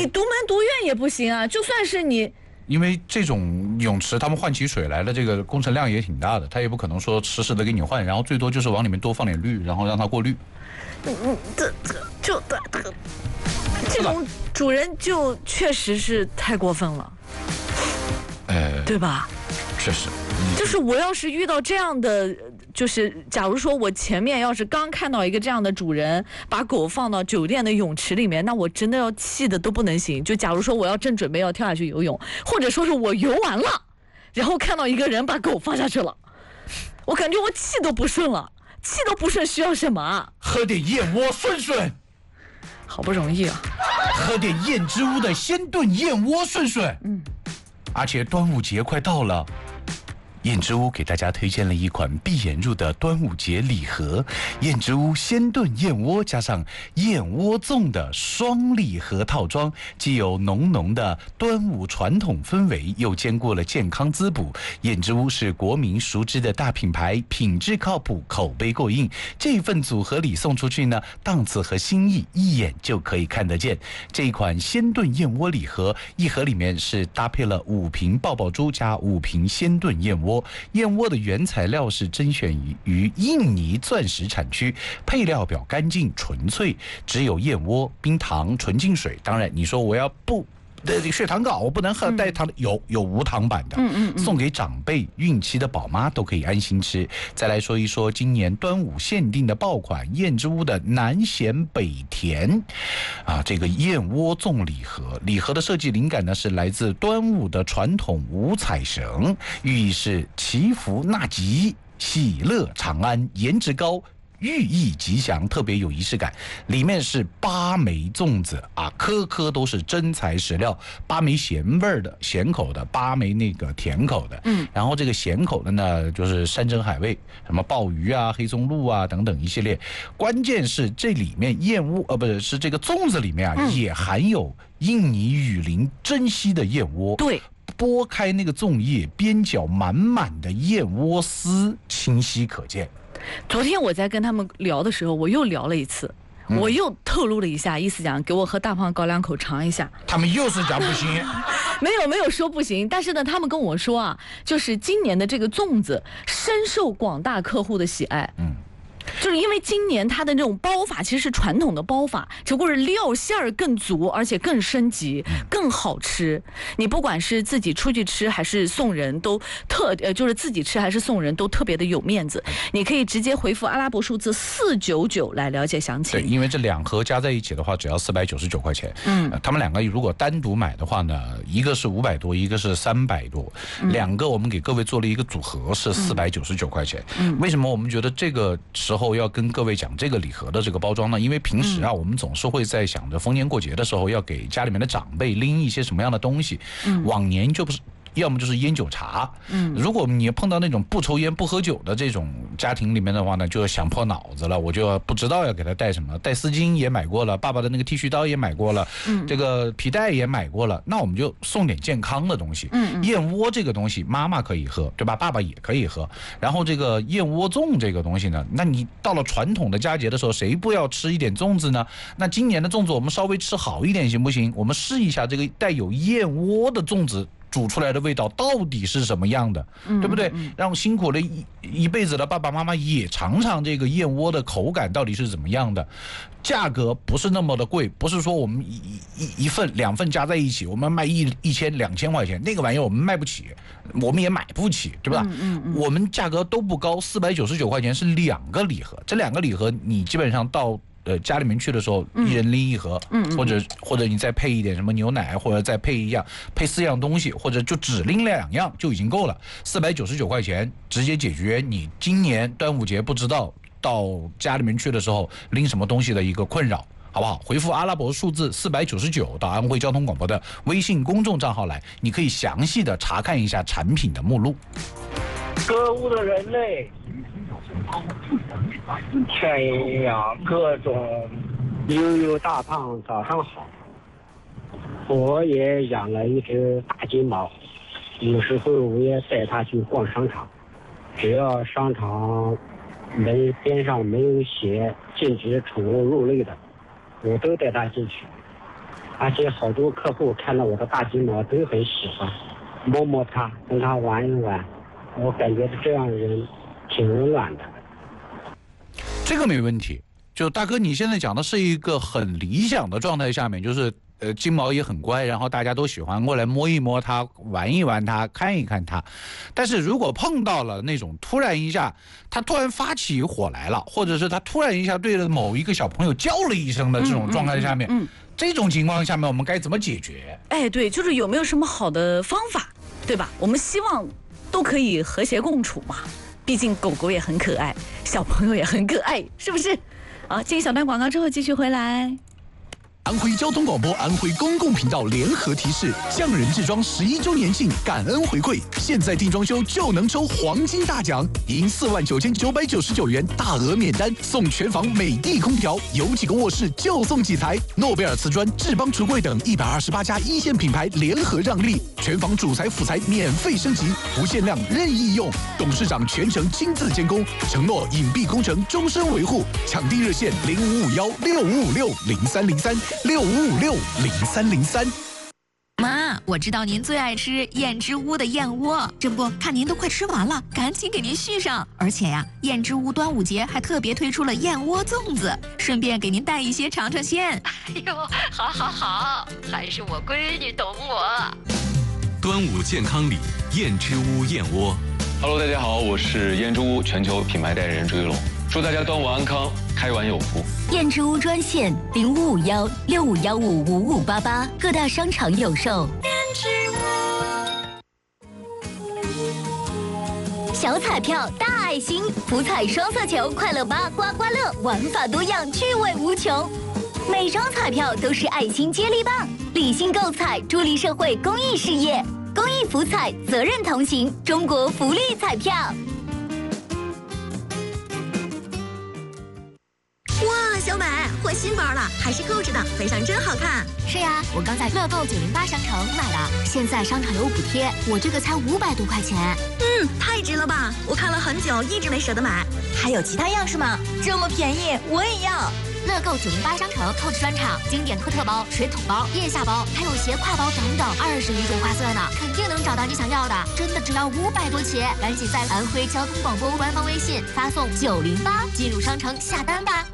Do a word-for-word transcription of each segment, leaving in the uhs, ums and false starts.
你独门独院也不行啊，就算是你。 因为这种泳池，他们换起水来的这个工程量也挺大的，他也不可能说实时的给你换，然后最多就是往里面多放点氯，然后让它过滤。 嗯嗯，这这就这这这种主人就确实是太过分了， 呃， 对吧？ 确实， 就是我要是遇到这样的，就是假如说我前面要是刚看到一个这样的主人把狗放到酒店的泳池里面，那我真的要气的都不能行。就假如说我要正准备要跳下去游泳，或者说是我游完了，然后看到一个人把狗放下去了，我感觉我气都不顺了。气都不顺需要什么啊？ 喝点燕窝顺顺， 好不容易啊！ 喝点燕之屋的鲜炖燕窝顺顺。 嗯， 而且端午节快到了。燕之屋给大家推荐了一款闭眼入的端午节礼盒，燕之屋鲜炖燕窝加上燕窝粽的双礼盒套装，既有浓浓的端午传统氛围，又兼顾了健康滋补。燕之屋是国民熟知的大品牌，品质靠谱，口碑过硬。这份组合礼送出去呢，档次和心意一眼就可以看得见。这一款鲜炖燕窝礼盒，一盒里面是搭配了五瓶爆爆珠加五瓶鲜炖燕窝。燕窝的原材料是甄选于印尼钻石产区，配料表干净纯粹，只有燕窝、冰糖、纯净水。当然，你说我要不的血糖高，我不能喝带糖的，有有无糖版的， 嗯嗯嗯， 送给长辈、孕期的宝妈都可以安心吃。再来说一说今年端午限定的爆款燕之屋的南咸北甜，啊，这个燕窝粽礼盒，礼盒的设计灵感呢是来自端午的传统五彩绳，寓意是祈福纳吉、喜乐长安、颜值高。寓意吉祥，特别有仪式感。里面是八枚粽子啊，颗颗都是真材实料，八枚咸味儿的、咸口的，八枚那个甜口的。 嗯， 然后这个咸口的呢，就是山珍海味，什么鲍鱼啊、黑松露啊等等一系列。关键是这里面燕窝呃，不是是这个粽子里面啊，嗯、也含有印尼雨林珍稀的燕窝。 对。 剥开那个粽叶，边角满满的燕窝丝清晰可见。 昨天我在跟他们聊的时候，我又聊了一次，嗯、我又透露了一下，意思讲给我和大胖高两口尝一下。 他们又是讲不行， 没有没有说不行，但是呢，他们跟我说啊，就是今年的这个粽子深受广大客户的喜爱。嗯。就是因为今年它的那种包法其实是传统的包法，只不过是料馅儿更足，而且更升级，更好吃。你不管是自己出去吃还是送人，都特呃就是自己吃还是送人都特别的有面子。你可以直接回复阿拉伯数字四九九来了解详情。 对，因为这两盒加在一起的话，只要四百九十九块钱。嗯、呃，他们两个如果单独买的话呢，一个是五百多，一个是三百多，嗯、两个我们给各位做了一个组合是四百九十九块钱。嗯，为什么我们觉得这个时候要跟各位讲这个礼盒的这个包装呢？因为平时啊，我们总是会在想着逢年过节的时候要给家里面的长辈拎一些什么样的东西。嗯，往年就不是。要么就是烟酒茶，嗯，如果你碰到那种不抽烟不喝酒的这种家庭里面的话呢，就想破脑子了，我就不知道要给他带什么，带丝巾也买过了，爸爸的那个剃须刀也买过了，嗯，这个皮带也买过了，那我们就送点健康的东西，嗯，燕窝这个东西妈妈可以喝，对吧？爸爸也可以喝，然后这个燕窝粽这个东西呢，那你到了传统的佳节的时候，谁不要吃一点粽子呢？那今年的粽子我们稍微吃好一点行不行？我们试一下这个带有燕窝的粽子。煮出来的味道到底是什么样的，嗯、对不对？嗯、让辛苦了一一辈子的爸爸妈妈也尝尝这个燕窝的口感到底是怎么样的。价格不是那么的贵，不是说我们一一一份两份加在一起，我们卖一一千两千块钱，那个玩意儿我们卖不起，我们也买不起，对吧？嗯嗯嗯、我们价格都不高，四百九十九块钱是两个礼盒，这两个礼盒你基本上到。呃，家里面去的时候，一人拎一盒，嗯，或者或者你再配一点什么牛奶，或者再配一样，配四样东西，或者就只拎两样就已经够了，四百九十九块钱直接解决你今年端午节不知道到家里面去的时候拎什么东西的一个困扰。好不好？回复阿拉伯数字四百九十九到安徽交通广播的微信公众账号来，你可以详细的查看一下产品的目录。 歌舞的人类劝养各种悠悠大胖早上好。我也养了一只大金毛，有时候我也带它去逛商场，只要商场门边上没有写禁止宠物入内的，我都带它进去。 而且好多客户看到我的大金毛都很喜欢，摸摸它，跟它玩一玩，我感觉这样的人挺温暖的。 这个没问题，就大哥你现在讲的是一个很理想的状态下面，就是呃金毛也很乖，然后大家都喜欢过来摸一摸它，玩一玩它，看一看它。但是如果碰到了那种突然一下它突然发起火来了，或者是它突然一下对着某一个小朋友叫了一声的这种状态下面，嗯嗯嗯嗯、这种情况下面我们该怎么解决？ 哎，对，就是有没有什么好的方法，对吧？我们希望都可以和谐共处嘛。毕竟狗狗也很可爱，小朋友也很可爱，是不是？好，进小段广告之后继续回来。 安徽交通广播、安徽公共频道联合提示：匠人制装十一周年庆感恩回馈，现在定装修就能抽黄金大奖，赢四万九千九百九十九元大额免单，送全房美的空调，有几个卧室就送几台。诺贝尔瓷砖、智邦橱柜等一百二十八家一线品牌联合让利，全房主材辅材免费升级，不限量任意用，董事长全程亲自监工，承诺隐蔽工程终身维护。抢地热线零五五幺六五五六零三零三。六五五六零三零三。 妈，我知道您最爱吃燕之屋的燕窝，这不看您都快吃完了，赶紧给您续上。而且呀，燕之屋端午节还特别推出了燕窝粽子，顺便给您带一些尝尝鲜。 哎呦，好好好，还是我闺女懂我。 端午健康礼，燕之屋燕窝。 Hello， 大家好，我是燕之屋全球品牌代言人朱一龙，祝大家端午安康，开完有福。 燕之屋专线零五五幺六五幺五五五八八，各大商场有售。燕之屋。小彩票大爱心，福彩双色球快乐八刮刮乐，玩法多样，趣味无穷。每张彩票都是爱心接力棒，理性购彩，助力社会公益事业。公益福彩，责任同行，中国福利彩票。 哇，小美换新包了，还是购置的，背上真好看。 是呀，我刚在乐购九零八商城买的，现在商场有补贴，我这个才五百多块钱。 嗯，太值了吧！我看了很久，一直没舍得买。 还有其他样式吗？这么便宜，我也要。乐购九零八商城购置专场，经典托特包、水桶包、腋下包，还有斜挎包等等，二十余种花色呢，肯定能找到你想要的。真的只要五百多起，赶紧在安徽交通广播官方微信发送九零八进入商城下单吧。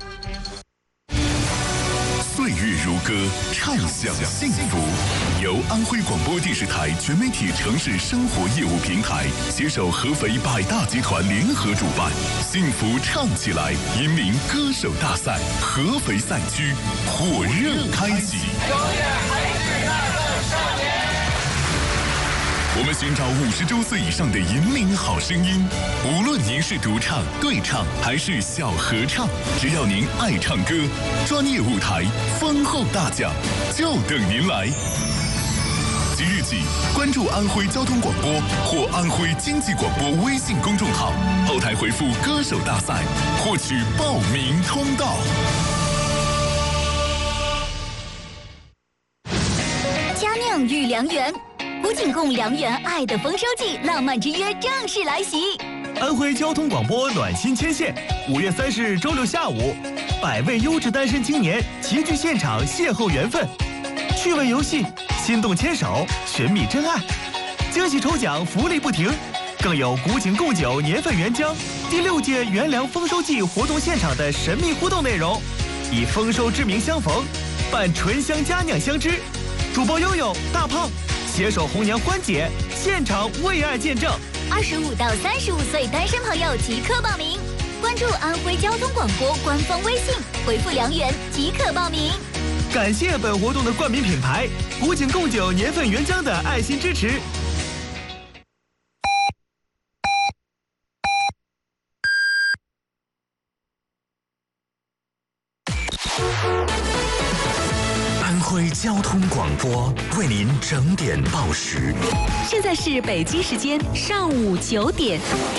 岁月如歌，畅享幸福。由安徽广播电视台全媒体城市生活业务平台携手合肥百大集团联合主办，幸福唱起来银铃歌手大赛合肥赛区火热开启。我们寻找五十周岁以上的银铃好声音，无论您是独唱、对唱还是小合唱，只要您爱唱歌，专业舞台、丰厚大奖就等您来。即日起，关注安徽交通广播或安徽经济广播微信公众号，后台回复“歌手大赛”，获取报名通道。 佳酿与良缘。古井贡良缘爱的丰收季，浪漫之约正式来袭。 安徽交通广播暖心牵线，五月三十日周六下午，百位优质单身青年齐聚现场邂逅缘分，趣味游戏，心动牵手，寻觅真爱，惊喜抽奖福利不停，更有古井贡酒年份原浆第六届元粮丰收季活动现场的神秘互动内容，以丰收之名相逢，伴醇香佳酿相知。主播悠悠、大胖携手红娘欢姐，现场为爱见证。 二十五到三十五岁单身朋友即刻报名，关注安徽交通广播官方微信，回复良缘即可报名。 感谢本活动的冠名品牌古井贡酒年份原浆的爱心支持。 安徽交通广播为您整点报时。 现在是北京时间上午九点。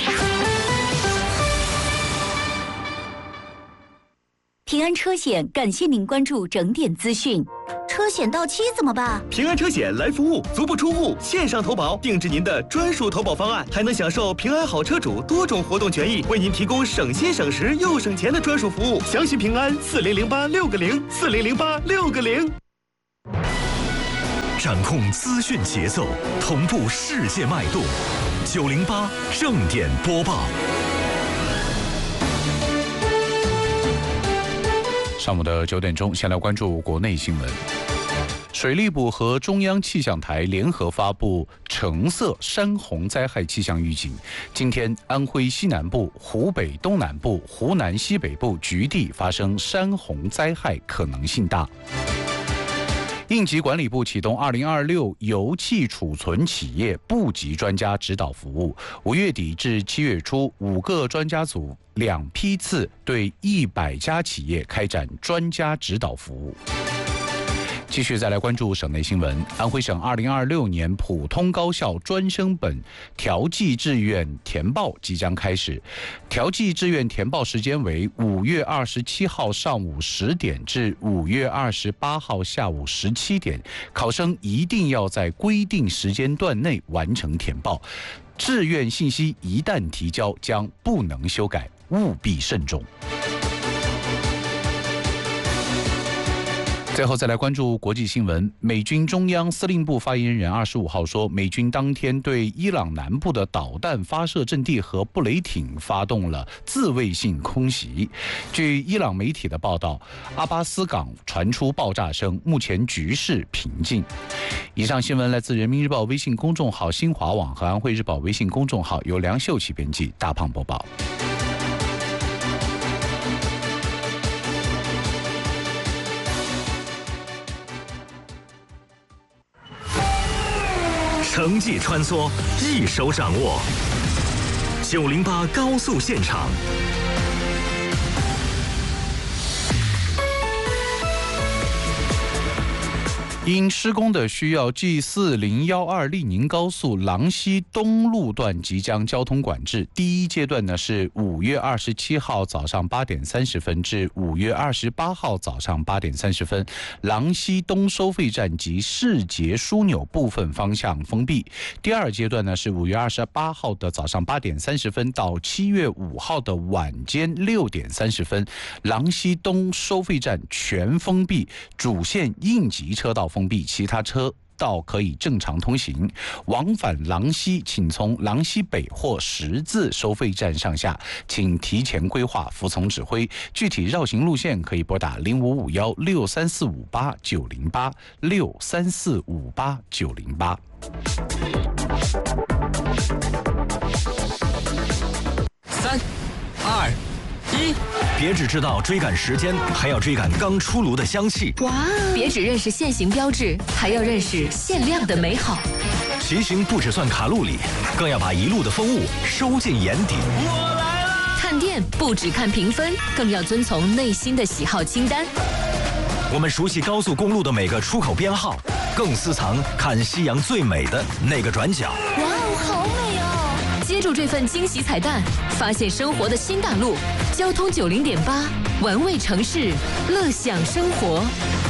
平安车险感谢您关注整点资讯。车险到期怎么办？ 平安车险来服务，足不出户，线上投保，定制您的专属投保方案，还能享受平安好车主多种活动权益，为您提供省心省时又省钱的专属服务。详询平安四零零八六个零四零零八六个零。 掌控资讯节奏，同步世界脉动。九零八正点播报。 上午的九点钟，先来关注国内新闻。水利部和中央气象台联合发布橙色山洪灾害气象预警。今天，安徽西南部、湖北东南部、湖南西北部局地发生山洪灾害可能性大。应急管理部启动二零二六油气储存企业部级专家指导服务，五月底至七月初，五个专家组两批次对一百家企业开展专家指导服务。继续再来关注省内新闻。安徽省二零二六年普通高校专升本调剂志愿填报即将开始，调剂志愿填报时间为五月二十七号上午十点至五月二十八号下午十七点，考生一定要在规定时间段内完成填报。志愿信息一旦提交，将不能修改，务必慎重。最后再来关注国际新闻。美军中央司令部发言人二十五号说，美军当天对伊朗南部的导弹发射阵地和布雷艇发动了自卫性空袭。据伊朗媒体的报道，阿巴斯港传出爆炸声，目前局势平静。以上新闻来自人民日报微信公众号、新华网和安徽日报微信公众号，由梁秀琪编辑，大胖播报。 城际穿梭，一手掌握。九零八高速现场。 因施工的需要 ，G 四零一二丽宁高速郎西东路段即将交通管制。第一阶段呢是五月二十七号早上八点三十分至五月二十八号早上八点三十分，郎西东收费站及市节枢纽部分方向封闭。第二阶段呢是五月二十八号的早上八点三十分到七月五号的晚间六点三十分，郎西东收费站全封闭，主线应急车道封闭，其他车道可以正常通行。往返郎西，请从郎西北或十字收费站上下，请提前规划，服从指挥。具体绕行路线可以拨打零五五幺六三四五八九零八六三四五八九零八。 三、二。一，别只知道追赶时间，还要追赶刚出炉的香气。 哇！别只认识限行标志，还要认识限量的美好。 骑行不只算卡路里，更要把一路的风物收进眼底。 我来了！看店不只看评分，更要遵从内心的喜好清单。 我们熟悉高速公路的每个出口编号，更私藏看夕阳最美的那个转角。 哇哦，好美哦！接住这份惊喜彩蛋，发现生活的新大陆。交通九零点八，玩味城市，乐享生活。